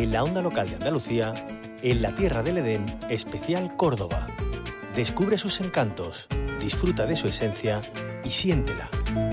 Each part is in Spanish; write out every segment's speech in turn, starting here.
en la onda local de Andalucía, en la Tierra del Edén, especial Córdoba. Descubre sus encantos, disfruta de su esencia y siéntela.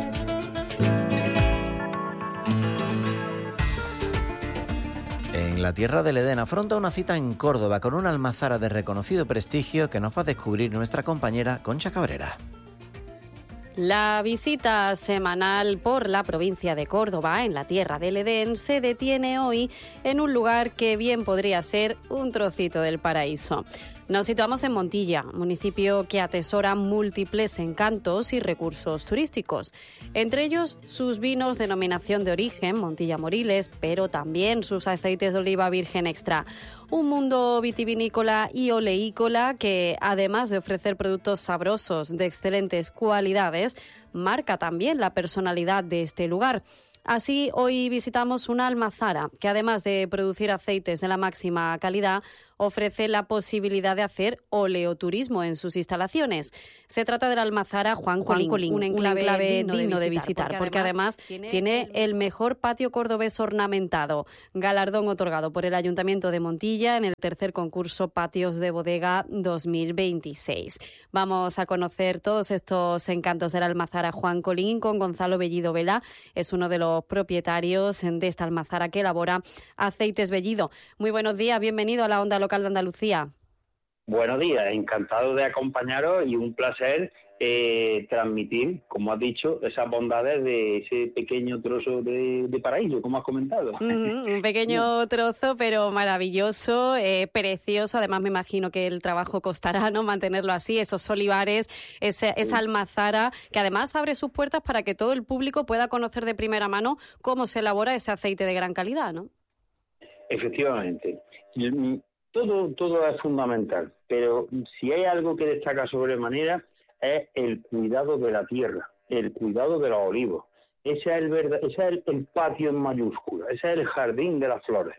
En la Tierra del Edén afronta una cita en Córdoba con una almazara de reconocido prestigio que nos va a descubrir nuestra compañera Concha Cabrera. La visita semanal por la provincia de Córdoba, en la Tierra del Edén, se detiene hoy en un lugar que bien podría ser un trocito del paraíso. Nos situamos en Montilla, municipio que atesora múltiples encantos y recursos turísticos. Entre ellos, sus vinos denominación de origen, Montilla Moriles, pero también sus aceites de oliva virgen extra. Un mundo vitivinícola y oleícola que, además de ofrecer productos sabrosos de excelentes cualidades, marca también la personalidad de este lugar. Así, hoy visitamos una almazara que, además de producir aceites de la máxima calidad, ofrece la posibilidad de hacer oleoturismo en sus instalaciones. Se trata de la almazara Juan Colín, un enclave digno de visitar, porque además tiene el mejor patio cordobés ornamentado, galardón otorgado por el Ayuntamiento de Montilla en el tercer concurso Patios de Bodega 2026. Vamos a conocer todos estos encantos de la almazara Juan Colín con Gonzalo Bellido Vela. Es uno de los propietarios de esta almazara que elabora aceites Bellido. Muy buenos días, bienvenido a la Onda Local de Andalucía. Buenos días, encantado de acompañaros y un placer transmitir, como has dicho, esas bondades de ese pequeño trozo de paraíso, como has comentado. Un pequeño trozo, pero maravilloso, precioso. Además, me imagino que el trabajo costará, ¿no?, mantenerlo así, esos olivares, esa almazara, que además abre sus puertas para que todo el público pueda conocer de primera mano cómo se elabora ese aceite de gran calidad, ¿no? Efectivamente. Todo es fundamental, pero si hay algo que destaca sobremanera es el cuidado de la tierra, el cuidado de los olivos. Ese es el patio en mayúscula, ese es el jardín de las flores.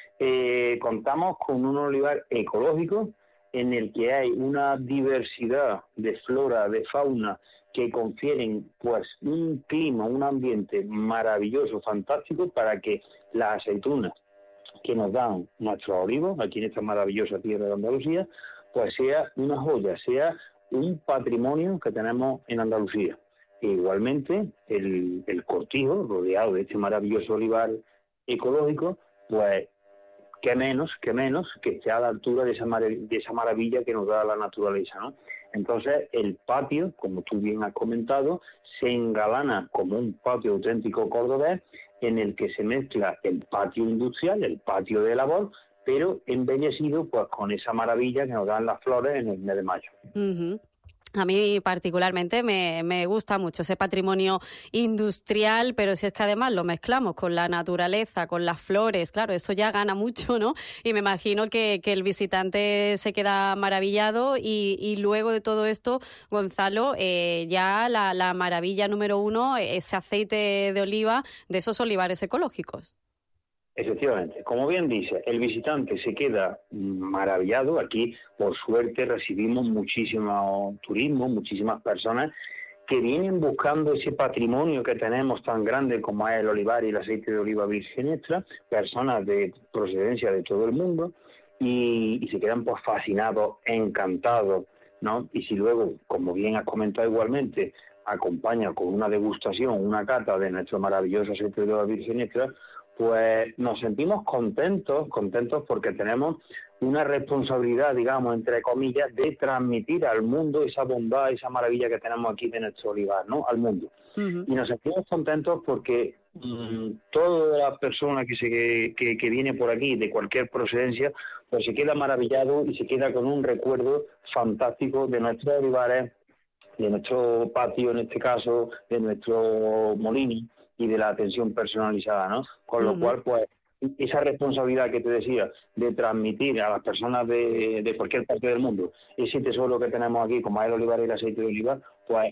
Contamos con un olivar ecológico en el que hay una diversidad de flora, de fauna, que confieren pues un clima, un ambiente maravilloso, fantástico, para que las aceitunas que nos dan nuestros olivos aquí en esta maravillosa tierra de Andalucía, pues sea una joya, sea un patrimonio que tenemos en Andalucía. E igualmente el cortijo, rodeado de este maravilloso olivar ecológico, pues qué menos que esté a la altura de esa maravilla que nos da la naturaleza, ¿no? Entonces el patio, como tú bien has comentado, se engalana como un patio auténtico cordobés, en el que se mezcla el patio industrial, el patio de labor, pero embellecido pues con esa maravilla que nos dan las flores en el mes de mayo. Uh-huh. A mí particularmente me gusta mucho ese patrimonio industrial, pero si es que además lo mezclamos con la naturaleza, con las flores, claro, eso ya gana mucho, ¿no? Y me imagino que el visitante se queda maravillado y luego de todo esto, Gonzalo, ya la maravilla número uno, ese aceite de oliva de esos olivares ecológicos. Efectivamente, como bien dice, el visitante se queda maravillado. Aquí, por suerte, recibimos muchísimo turismo, muchísimas personas que vienen buscando ese patrimonio que tenemos tan grande como es el olivar y el aceite de oliva virgen extra, personas de procedencia de todo el mundo, y se quedan pues fascinados, encantados, ¿no? Y si luego, como bien has comentado igualmente, acompaña con una degustación, una cata de nuestro maravilloso aceite de oliva virgen extra, pues nos sentimos contentos porque tenemos una responsabilidad, digamos, entre comillas, de transmitir al mundo esa bondad, esa maravilla que tenemos aquí de nuestro olivar, ¿no?, al mundo. Uh-huh. Y nos sentimos contentos porque toda la persona que viene por aquí, de cualquier procedencia, pues se queda maravillado y se queda con un recuerdo fantástico de nuestros olivares, de nuestro patio, en este caso, de nuestro molino, y de la atención personalizada, ¿no? Con lo cual, pues, esa responsabilidad que te decía de transmitir a las personas de cualquier parte del mundo ese tesoro que tenemos aquí, como es el olivar y el aceite de oliva, pues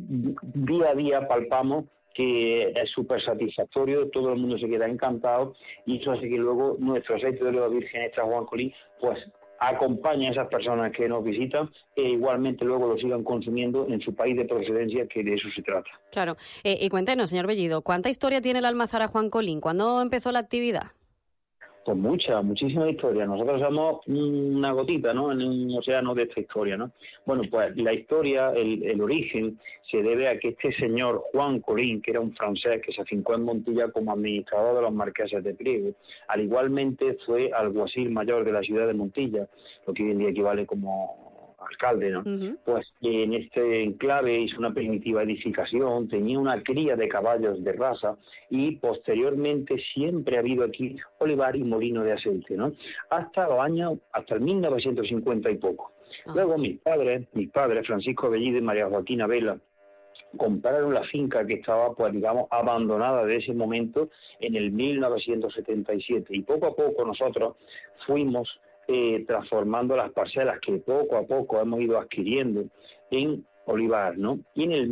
día a día palpamos que es súper satisfactorio, todo el mundo se queda encantado, y eso hace que luego nuestro aceite de oliva virgen extra Juan Colín, pues acompaña a esas personas que nos visitan e igualmente luego lo sigan consumiendo en su país de procedencia, que de eso se trata. Claro. Y cuéntenos, señor Bellido, ¿cuánta historia tiene la almazara Juan Colín? ¿Cuándo empezó la actividad? Pues muchísimas historias. Nosotros somos una gotita, ¿no?, en un océano de esta historia, ¿no? Bueno, pues la historia, el origen, se debe a que este señor Juan Colín, que era un francés que se afincó en Montilla como administrador de los marqueses de Priego, al igualmente fue alguacil mayor de la ciudad de Montilla, lo que hoy en día equivale como alcalde, ¿no? Ujú. Pues en este enclave hizo una primitiva edificación, tenía una cría de caballos de raza y posteriormente siempre ha habido aquí olivar y molino de aceite, ¿no? Hasta el 1950 y poco. Ah. Luego mis padres, Francisco Bellido y María Joaquina Vela, compraron la finca que estaba, pues digamos, abandonada de ese momento en el 1977 y poco a poco nosotros fuimos transformando las parcelas que poco a poco hemos ido adquiriendo en olivar, ¿no? Y en el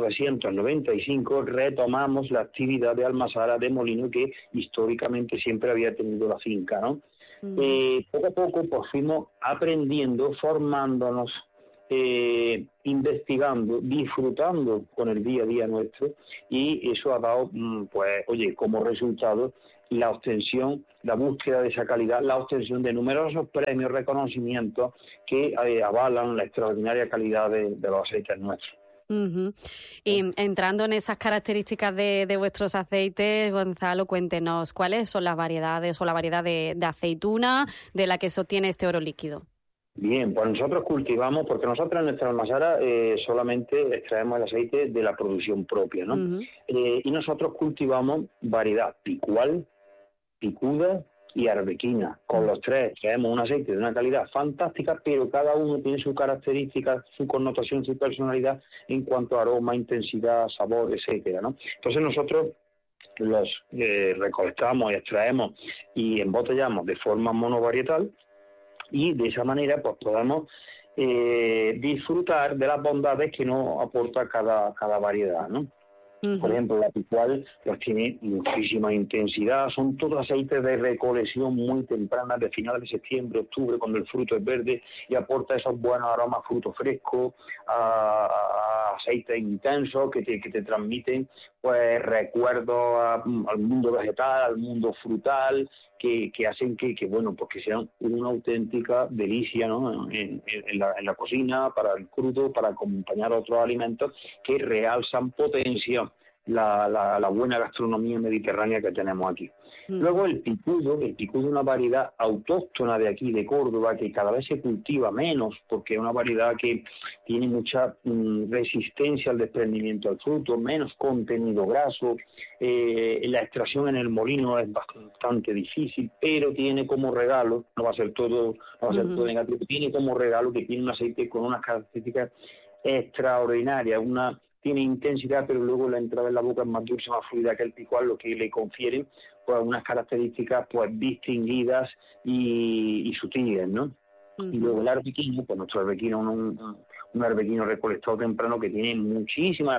1995 retomamos la actividad de almazara de molino que históricamente siempre había tenido la finca, ¿no? Poco a poco pues fuimos aprendiendo, formándonos, investigando, disfrutando con el día a día nuestro, y eso ha dado, pues, oye, como resultado la obtención, la búsqueda de esa calidad, la obtención de numerosos premios, reconocimientos que avalan la extraordinaria calidad de los aceites nuestros. Ujú. Y entrando en esas características de vuestros aceites, Gonzalo, cuéntenos cuáles son las variedades o la variedad de aceituna de la que se obtiene este oro líquido. Bien, pues nosotros cultivamos, porque nosotros en nuestra almazara solamente extraemos el aceite de la producción propia, ¿no? Ujú. Y nosotros cultivamos variedad picual, picuda y arbequina. Con los tres traemos un aceite de una calidad fantástica, pero cada uno tiene su característica, su connotación, su personalidad en cuanto a aroma, intensidad, sabor, etcétera, ¿no? Entonces nosotros los recolectamos y extraemos y embotellamos de forma monovarietal, y de esa manera pues podamos disfrutar de las bondades que nos aporta cada variedad, ¿no? Por ejemplo, la picual pues tiene muchísima intensidad, son todos aceites de recolección muy temprana, de finales de septiembre, octubre, cuando el fruto es verde, y aporta esos buenos aromas, fruto fresco, a aceites intensos que te transmiten pues recuerdos al mundo vegetal, al mundo frutal, que hacen que bueno, pues que sean una auténtica delicia, ¿no?, en la cocina, para el crudo, para acompañar otros alimentos que realzan, potencian la buena gastronomía mediterránea que tenemos aquí. Luego el picudo es una variedad autóctona de aquí, de Córdoba, que cada vez se cultiva menos, porque es una variedad que tiene mucha resistencia al desprendimiento del fruto, menos contenido graso, la extracción en el molino es bastante difícil, pero tiene como regalo, no va a ser todo negativo, tiene como regalo que tiene un aceite con unas características extraordinarias, tiene intensidad, pero luego la entrada en la boca es más dulce, más fluida que el picual, lo que le confiere pues unas características pues distinguidas y sutiles, ¿no? Y luego el arbequino, pues nuestro arbequino, un arbequino recolectado temprano que tiene muchísimas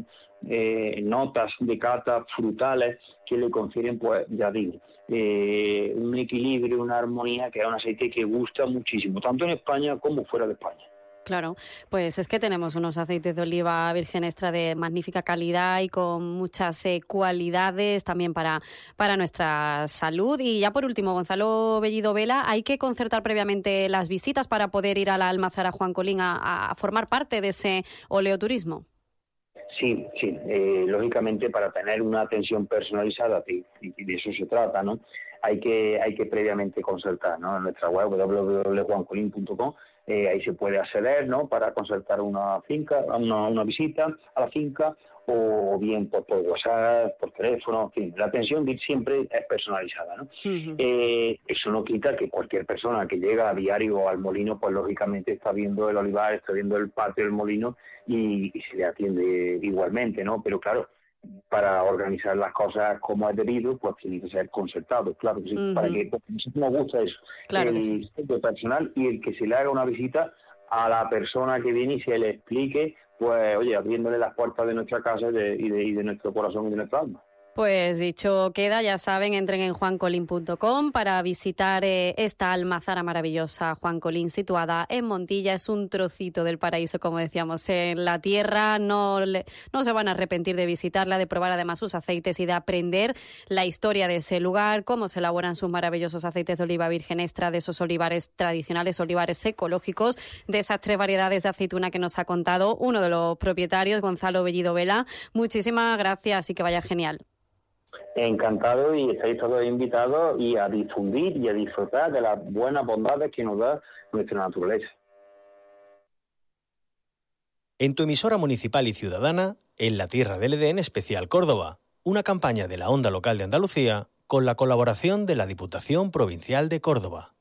notas de cata frutales que le confieren, pues ya digo, un equilibrio, una armonía, que es un aceite que gusta muchísimo, tanto en España como fuera de España. Claro, pues es que tenemos unos aceites de oliva virgen extra de magnífica calidad y con muchas cualidades también para nuestra salud. Y ya por último, Gonzalo Bellido Vela, ¿hay que concertar previamente las visitas para poder ir a la almazara Juan Colín a formar parte de ese oleoturismo? Sí, lógicamente para tener una atención personalizada, y de eso se trata, ¿no? Hay que previamente concertar, ¿no? En nuestra web www.juancolin.com, ahí se puede acceder, ¿no?, para concertar una visita a la finca, o bien por WhatsApp, por teléfono, en fin, la atención siempre es personalizada, ¿no? Eso no quita que cualquier persona que llega a diario al molino, pues lógicamente está viendo el olivar, está viendo el patio del molino y se le atiende igualmente, ¿no? Pero claro, para organizar las cosas como es debido, pues tiene que ser concertado, claro que sí, para que porque nos gusta eso, claro el sí. personal y el que se le haga una visita a la persona que viene y se le explique, pues oye, abriéndole las puertas de nuestra casa y de nuestro corazón y de nuestra alma. Pues dicho queda, ya saben, entren en juancolín.com para visitar esta almazara maravillosa. Juan Colín, situada en Montilla, es un trocito del paraíso, como decíamos, en la tierra. No se van a arrepentir de visitarla, de probar además sus aceites y de aprender la historia de ese lugar, cómo se elaboran sus maravillosos aceites de oliva virgen extra, de esos olivares tradicionales, olivares ecológicos, de esas 3 variedades de aceituna que nos ha contado uno de los propietarios, Gonzalo Bellido Vela. Muchísimas gracias y que vaya genial. Encantado, y estáis todos invitados y a difundir y a disfrutar de las buenas bondades que nos da nuestra naturaleza. En tu emisora municipal y ciudadana, en la Tierra del Edén Especial Córdoba, una campaña de la Onda Local de Andalucía con la colaboración de la Diputación Provincial de Córdoba.